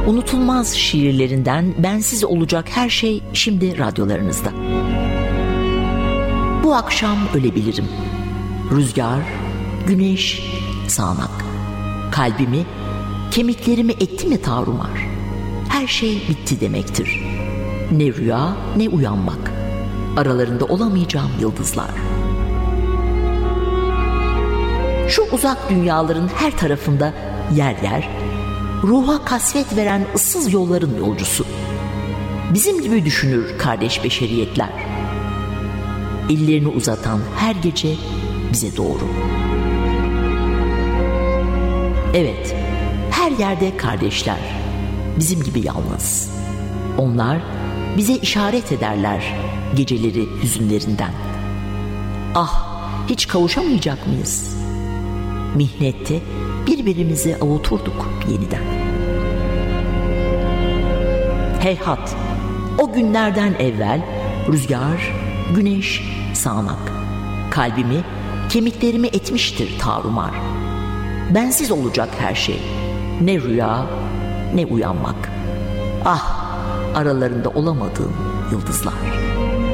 unutulmaz şiirlerinden bensiz olacak her şey şimdi radyolarınızda. Bu akşam ölebilirim. Rüzgar, güneş, sağanak. Kalbimi, kemiklerimi etti mi tarumar? Her şey bitti demektir. Ne rüya ne uyanmak. Aralarında olamayacağım yıldızlar. Şu uzak dünyaların her tarafında yer yer, ruha kasvet veren ıssız yolların yolcusu. Bizim gibi düşünür kardeş beşeriyetler. Ellerini uzatan her gece bize doğru. Evet, her yerde kardeşler, bizim gibi yalnız. Onlar bize işaret ederler geceleri hüzünlerinden. Ah, hiç kavuşamayacak mıyız? Mihnette birbirimizi avuturduk yeniden. Heyhat, o günlerden evvel rüzgar, güneş, sağanak. Kalbimi, kemiklerimi etmiştir tarumar. Bensiz olacak her şey. Ne rüya, ne uyanmak. Ah, aralarında olamadığım yıldızlar.